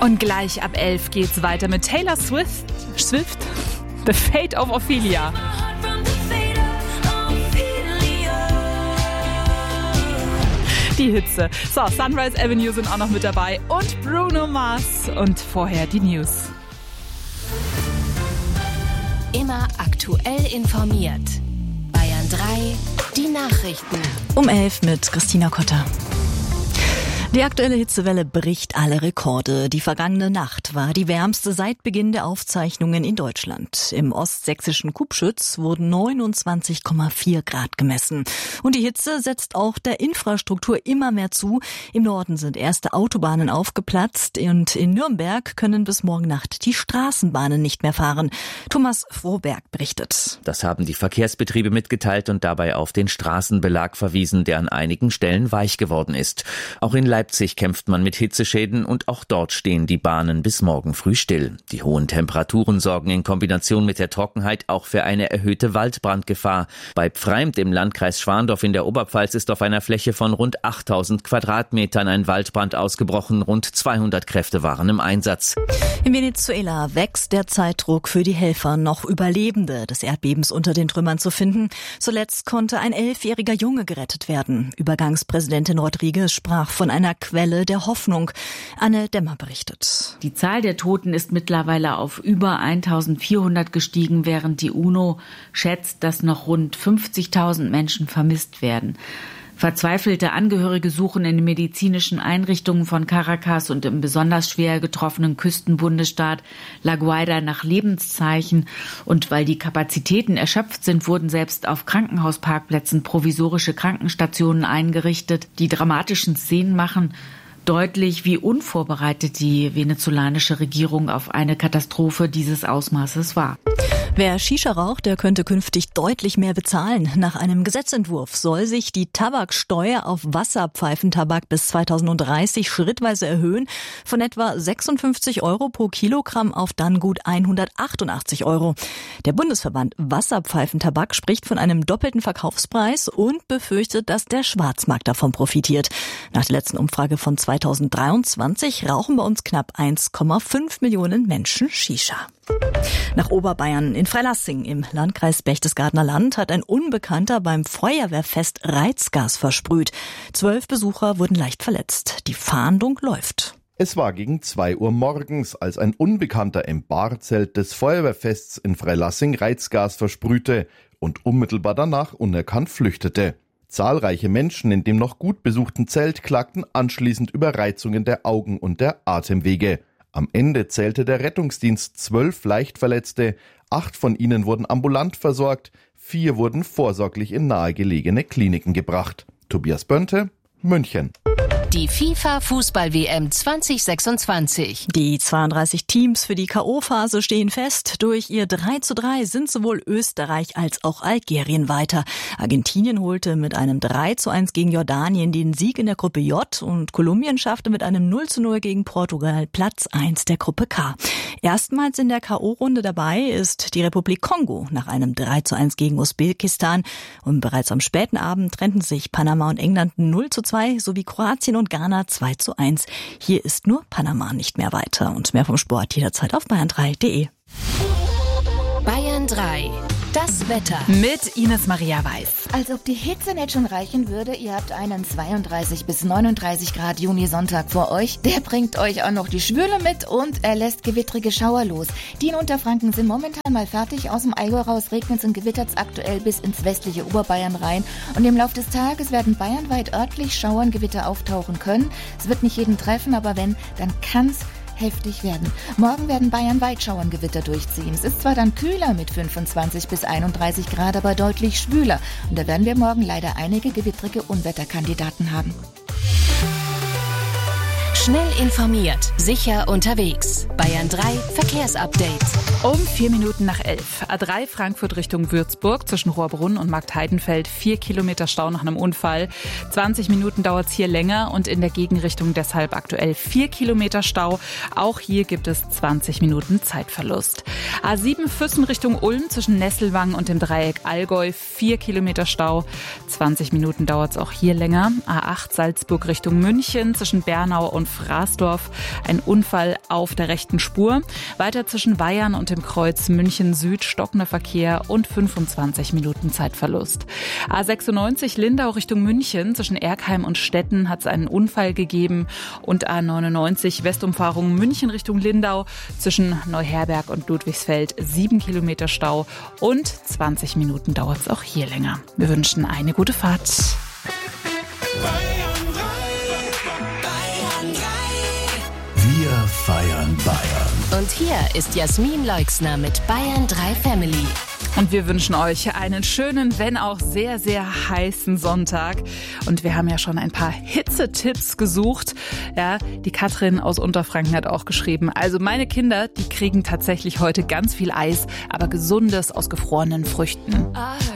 Und gleich ab 11 geht's weiter mit Taylor Swift, The Fate of Ophelia. Die Hitze. So, Sunrise Avenue sind auch noch mit dabei und Bruno Mars. Und vorher die News. Immer aktuell informiert. Bayern 3, die Nachrichten. Um 11 mit Christina Kotter. Die aktuelle Hitzewelle bricht alle Rekorde. Die vergangene Nacht war die wärmste seit Beginn der Aufzeichnungen in Deutschland. Im ostsächsischen Kubschütz wurden 29,4 Grad gemessen. Und die Hitze setzt auch der Infrastruktur immer mehr zu. Im Norden sind erste Autobahnen aufgeplatzt und in Nürnberg können bis morgen Nacht die Straßenbahnen nicht mehr fahren. Thomas Frohberg berichtet. Das haben die Verkehrsbetriebe mitgeteilt und dabei auf den Straßenbelag verwiesen, der an einigen Stellen weich geworden ist. Auch in Leipzig kämpft man mit Hitzeschäden und auch dort stehen die Bahnen bis morgen früh still. Die hohen Temperaturen sorgen in Kombination mit der Trockenheit auch für eine erhöhte Waldbrandgefahr. Bei Pfreimt im Landkreis Schwandorf in der Oberpfalz ist auf einer Fläche von rund 8000 Quadratmetern ein Waldbrand ausgebrochen. Rund 200 Kräfte waren im Einsatz. In Venezuela wächst der Zeitdruck für die Helfer, noch Überlebende des Erdbebens unter den Trümmern zu finden. Zuletzt konnte ein 11-jähriger Junge gerettet werden. Übergangspräsidentin Rodriguez sprach von einer Quelle der Hoffnung. Anne Dämmer berichtet. Die Zahl der Toten ist mittlerweile auf über 1400 gestiegen, während die UNO schätzt, dass noch rund 50.000 Menschen vermisst werden. Verzweifelte Angehörige suchen in den medizinischen Einrichtungen von Caracas und im besonders schwer getroffenen Küstenbundesstaat La Guaira nach Lebenszeichen. Und weil die Kapazitäten erschöpft sind, wurden selbst auf Krankenhausparkplätzen provisorische Krankenstationen eingerichtet. Die dramatischen Szenen machen deutlich, wie unvorbereitet die venezolanische Regierung auf eine Katastrophe dieses Ausmaßes war. Wer Shisha raucht, der könnte künftig deutlich mehr bezahlen. Nach einem Gesetzentwurf soll sich die Tabaksteuer auf Wasserpfeifentabak bis 2030 schrittweise erhöhen, von etwa 56 Euro pro Kilogramm auf dann gut 188 Euro. Der Bundesverband Wasserpfeifentabak spricht von einem doppelten Verkaufspreis und befürchtet, dass der Schwarzmarkt davon profitiert. Nach der letzten Umfrage von 2023 rauchen bei uns knapp 1,5 Millionen Menschen Shisha. Nach Oberbayern in Freilassing im Landkreis Berchtesgadener Land hat ein Unbekannter beim Feuerwehrfest Reizgas versprüht. 12 Besucher wurden leicht verletzt. Die Fahndung läuft. Es war gegen 2 Uhr morgens, als ein Unbekannter im Barzelt des Feuerwehrfests in Freilassing Reizgas versprühte und unmittelbar danach unerkannt flüchtete. Zahlreiche Menschen in dem noch gut besuchten Zelt klagten anschließend über Reizungen der Augen und der Atemwege. Am Ende zählte der Rettungsdienst 12 Leichtverletzte, 8 von ihnen wurden ambulant versorgt, 4 wurden vorsorglich in nahegelegene Kliniken gebracht. Tobias Bönte, München. Die FIFA-Fußball-WM 2026. Die 32 Teams für die K.O.-Phase stehen fest. Durch ihr 3:3 sind sowohl Österreich als auch Algerien weiter. Argentinien holte mit einem 3:1 gegen Jordanien den Sieg in der Gruppe J und Kolumbien schaffte mit einem 0:0 gegen Portugal Platz 1 der Gruppe K. Erstmals in der K.O.-Runde dabei ist die Republik Kongo nach einem 3:1 gegen Usbekistan. Und bereits am späten Abend trennten sich Panama und England 0:2 sowie Kroatien und Ghana 2:1. Hier ist nur Panama nicht mehr weiter. Und mehr vom Sport jederzeit auf bayern3.de. Bayern 3. Das Wetter. Mit Ines Maria Weiß. Als ob die Hitze nicht schon reichen würde. Ihr habt einen 32 bis 39 Grad Juni-Sonntag vor euch. Der bringt euch auch noch die Schwüle mit und er lässt gewittrige Schauer los. Die in Unterfranken sind momentan mal fertig. Aus dem Allgäu raus regnet und gewittert es aktuell bis ins westliche Oberbayern rein. Und im Laufe des Tages werden bayernweit örtlich Schauer und Gewitter auftauchen können. Es wird nicht jeden treffen, aber wenn, dann kann's heftig werden. Morgen werden bayernweit Schauerngewitter durchziehen. Es ist zwar dann kühler mit 25 bis 31 Grad, aber deutlich schwüler. Und da werden wir morgen leider einige gewittrige Unwetterkandidaten haben. Schnell informiert, sicher unterwegs. Bayern 3 Verkehrsupdate. Um 4 Minuten nach 11. A3 Frankfurt Richtung Würzburg zwischen Rohrbrunn und Marktheidenfeld. 4 Kilometer Stau nach einem Unfall. 20 Minuten dauert es hier länger und in der Gegenrichtung deshalb aktuell 4 Kilometer Stau. Auch hier gibt es 20 Minuten Zeitverlust. A7 Füssen Richtung Ulm zwischen Nesselwang und dem Dreieck Allgäu. 4 Kilometer Stau. 20 Minuten dauert es auch hier länger. A8 Salzburg Richtung München zwischen Bernau und Fraßdorf. Ein Unfall auf der rechten Spur. Weiter zwischen Weyern und dem Kreuz München Süd stockender Verkehr und 25 Minuten Zeitverlust. A96 Lindau Richtung München. Zwischen Erkheim und Stetten hat es einen Unfall gegeben. Und A99 Westumfahrung München Richtung Lindau. Zwischen Neuherberg und Ludwigsfeld 7 Kilometer Stau. Und 20 Minuten dauert es auch hier länger. Wir wünschen eine gute Fahrt. Wir feiern Bayern. Und hier ist Jasmin Leixner mit Bayern 3 Family. Und wir wünschen euch einen schönen, wenn auch sehr, sehr heißen Sonntag. Und wir haben ja schon ein paar Hitzetipps gesucht. Ja, die Katrin aus Unterfranken hat auch geschrieben, also meine Kinder, die kriegen tatsächlich heute ganz viel Eis, aber Gesundes aus gefrorenen Früchten.